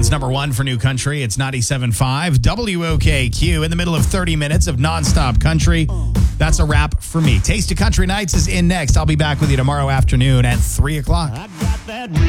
Oregon's number one for new country. It's 97.5 WOKQ in the middle of 30 minutes of nonstop country. That's a wrap for me. Taste of Country Nights is in next. I'll be back with you tomorrow afternoon at 3 o'clock. I got that